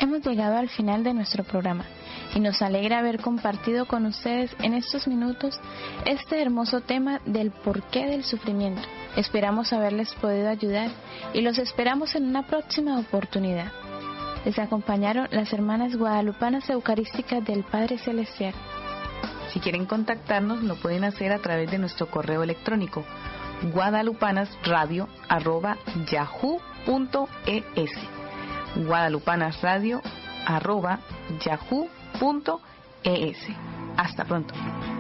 hemos llegado al final de nuestro programa y nos alegra haber compartido con ustedes en estos minutos este hermoso tema del porqué del sufrimiento. Esperamos haberles podido ayudar y los esperamos en una próxima oportunidad. Les acompañaron las hermanas guadalupanas eucarísticas del Padre Celestial. Si quieren contactarnos, lo pueden hacer a través de nuestro correo electrónico guadalupanasradio@yahoo.es guadalupanasradio@yahoo.es. Hasta pronto.